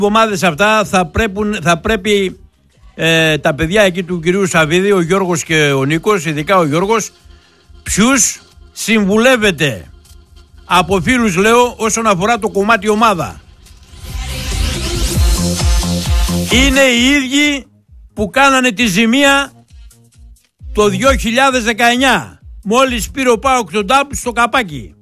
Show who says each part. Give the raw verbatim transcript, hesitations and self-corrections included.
Speaker 1: ομάδες αυτά θα, πρέπουν, θα πρέπει ε, τα παιδιά εκεί του κυρίου Σαββίδη, ο Γιώργος και ο Νίκος, ειδικά ο Γιώργος, ποιους συμβουλεύεται από φίλους, λέω, όσον αφορά το κομμάτι ομάδα. Είναι οι ίδιοι που κάνανε τη ζημία το δύο χιλιάδες δεκαεννιά, μόλις πήρε ο ΠΑΟΚ τον ντάμπ στο καπάκι.